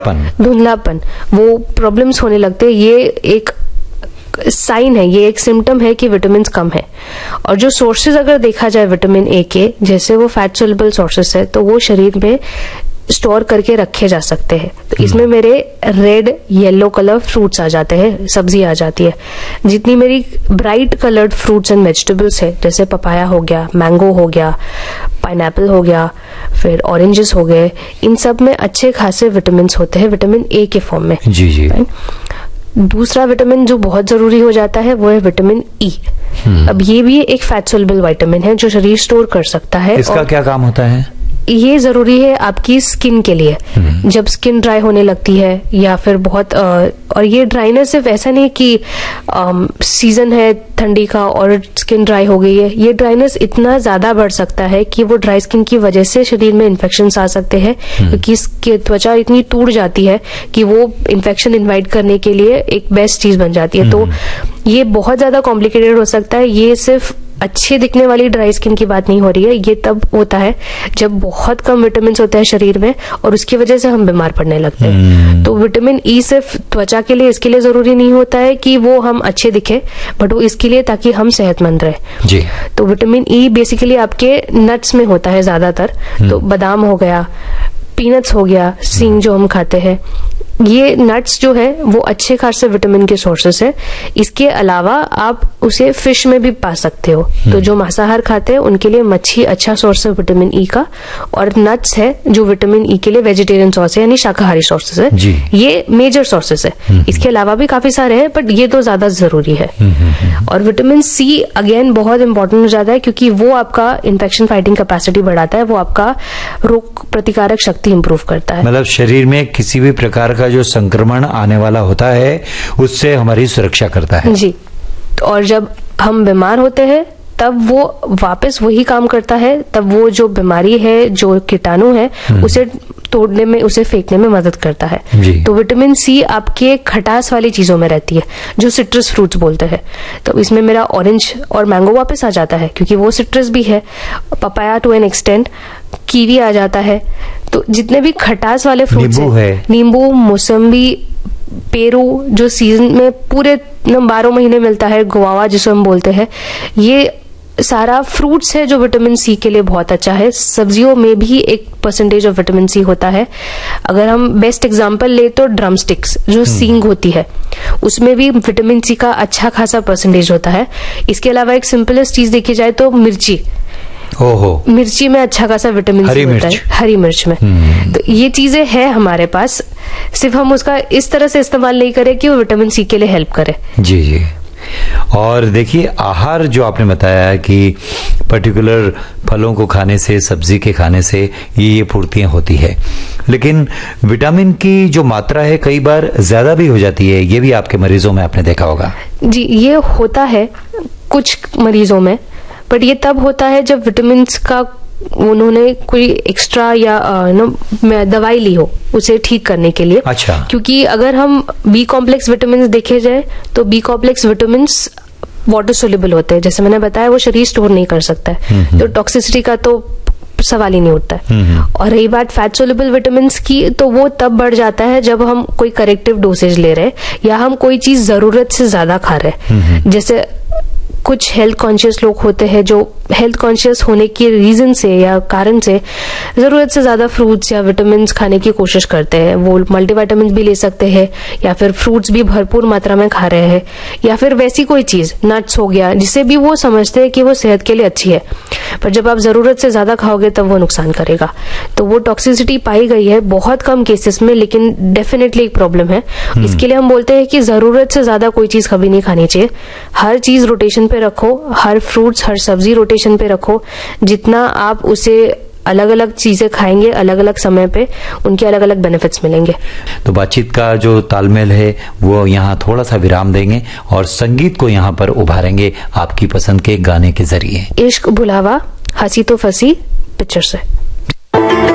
धुंधलापन, वो प्रॉब्लम्स होने लगते हैं। ये एक साइन है, ये एक सिम्टम है कि विटामिन कम है। और जो सोर्सेज अगर देखा जाए विटामिन ए के, जैसे वो फैट सोल्युबल सोर्सेज है, तो वो शरीर में स्टोर करके रखे जा सकते हैं। तो इसमें मेरे रेड येलो कलर फ्रूट्स आ जाते हैं, सब्जी आ जाती है। जितनी मेरी bright coloured fruits and vegetables है, जैसे पपाया हो गया, मैंगो हो गया, पाइनएप्पल हो गया, फिर ऑरेंजेस हो गए, इन सब में अच्छे खासे विटामिन होते हैं, विटामिन ए के फॉर्म में। जी। दूसरा विटामिन जो बहुत जरूरी हो जाता है वो है विटामिन ई। अब ये भी एक फैट सोल्युबल विटामिन है जो शरीर स्टोर कर सकता है। इसका क्या काम होता है? ये जरूरी है आपकी स्किन के लिए, जब स्किन ड्राई होने लगती है या फिर बहुत और ये ड्राइनेस सिर्फ ऐसा नहीं कि सीजन है ठंडी का और स्किन ड्राई हो गई है। ये ड्राइनेस इतना ज्यादा बढ़ सकता है कि वो ड्राई स्किन की वजह से शरीर में इन्फेक्शंस आ सकते हैं, क्योंकि इसकी त्वचा इतनी टूट जाती है कि वो इन्फेक्शन इन्वाइट करने के लिए एक बेस्ट चीज बन जाती है। तो ये बहुत ज्यादा कॉम्प्लिकेटेड हो सकता है। ये सिर्फ अच्छे दिखने वाली ड्राई स्किन की बात नहीं हो रही है, ये तब होता है जब बहुत कम विटामिन होते हैं शरीर में और उसकी वजह से हम बीमार पड़ने लगते हैं। तो विटामिन ई सिर्फ त्वचा के लिए, इसके लिए जरूरी नहीं होता है कि वो हम अच्छे दिखे, बट वो इसके लिए ताकि हम सेहतमंद रहे। जी। तो विटामिन ई बेसिकली आपके नट्स में होता है ज्यादातर। तो बादाम हो गया, पीनट्स हो गया, सींग जो हम खाते हैं, ये नट्स जो है वो अच्छे खासे विटामिन के सोर्सेस है। इसके अलावा आप उसे फिश में भी पा सकते हो। तो जो मांसाहार खाते हैं उनके लिए मच्छी अच्छा सोर्स है विटामिन ई का, और नट्स है जो विटामिन ई के लिए वेजिटेरियन सोर्स है, यानी शाकाहारी सोर्सेस है। ये मेजर सोर्सेस है। इसके अलावा भी काफी सारे हैं, बट ये तो ज्यादा जरूरी है। और विटामिन सी अगेन बहुत इंपॉर्टेंट हो जाता है, क्योंकि वो आपका इन्फेक्शन फाइटिंग कैपेसिटी बढ़ाता है, वो आपका रोग प्रतिकारक शक्ति इंप्रूव करता है। मतलब शरीर में किसी भी प्रकार का जो संक्रमण आने वाला होता है उससे हमारी सुरक्षा करता है। जी। और जब हम बीमार होते हैं तब वो वापस वही काम करता है, तब वो जो बीमारी है, जो कीटाणु है, उसे तोड़ने में, उसे फेंकने में मदद करता है। तो विटामिन सी आपके खटास वाली चीजों में रहती है, जो सिट्रस फ्रूट्स बोलते हैं। तो इसमें मेरा ऑरेंज और मैंगो वापस आ जाता है, क्योंकि वो सिट्रस भी है। Papaya to an extent, kiwi आ जाता है। तो जितने भी खटास वाले फ्रूट्स हैं, नींबू, मौसम्बी, पेरू जो सीजन में पूरे 12 महीने मिलता है, गुआवा जिसे हम बोलते हैं, ये सारा फ्रूट्स है जो विटामिन सी के लिए बहुत अच्छा है। सब्जियों में भी 1% ऑफ विटामिन सी होता है। अगर हम बेस्ट एग्जांपल ले तो ड्रम स्टिक्स जो सींग होती है, उसमें भी विटामिन सी का अच्छा खासा परसेंटेज होता है। इसके अलावा एक सिंपलेस्ट चीज देखी जाए तो मिर्ची, मिर्ची में अच्छा खासा विटामिन सी होता है, हरी मिर्च में। तो ये चीजें हैं हमारे पास, सिर्फ हम उसका इस तरह से इस्तेमाल नहीं करें कि वो विटामिन सी के लिए हेल्प करे। जी। और देखिए, आहार जो आपने बताया कि पर्टिकुलर फलों को खाने से, सब्जी के खाने से ये पूर्तियां होती है, लेकिन विटामिन की जो मात्रा है कई बार ज्यादा भी हो जाती है। ये भी आपके मरीजों में आपने देखा होगा। जी, ये होता है कुछ मरीजों में, बट ये तब होता है जब विटामिन का उन्होंने कोई एक्स्ट्रा या दवाई ली हो उसे ठीक करने के लिए। अच्छा। क्योंकि अगर हम बी कॉम्प्लेक्स विटामिन देखे जाए तो B complex vitamin water soluble होते हैं, जैसे मैंने बताया, वो शरीर स्टोर नहीं कर सकता है। तो टॉक्सिसिटी का तो सवाल ही नहीं उठता है। और रही बात फैट सोल्युबल विटामिन की, तो वो तब बढ़ जाता है जब हम कोई करेक्टिव डोसेज ले रहे हैं या हम कोई चीज जरूरत से ज्यादा खा रहे हैं। जैसे कुछ हेल्थ कॉन्शियस लोग होते हैं जो हेल्थ कॉन्शियस होने के रीजन से या कारण से जरूरत से ज्यादा फ्रूट्स या विटामिन खाने की कोशिश करते हैं। वो मल्टीविटामिन भी ले सकते हैं, या फिर फ्रूट्स भी भरपूर मात्रा में खा रहे हैं, या फिर वैसी कोई चीज, नट्स हो गया, जिसे भी वो समझते हैं कि वो सेहत के लिए अच्छी है, पर जब आप जरूरत से ज्यादा खाओगे तब वो नुकसान करेगा। तो वो टॉक्सिसिटी पाई गई है बहुत कम केसेस में, लेकिन डेफिनेटली एक प्रॉब्लम है। इसके लिए हम बोलते हैं कि जरूरत से ज्यादा कोई चीज कभी नहीं खानी चाहिए। हर चीज रोटेशन पे रखो, हर फ्रूट्स, हर सब्जी रोटेशन पे रखो। जितना आप उसे अलग अलग चीजें खाएंगे अलग अलग समय पे, उनके अलग अलग बेनिफिट्स मिलेंगे। तो बातचीत का जो तालमेल है वो यहाँ थोड़ा सा विराम देंगे और संगीत को यहाँ पर उभारेंगे आपकी पसंद के गाने के जरिए। इश्क भुलावा हंसी तो फंसी पिक्चर से।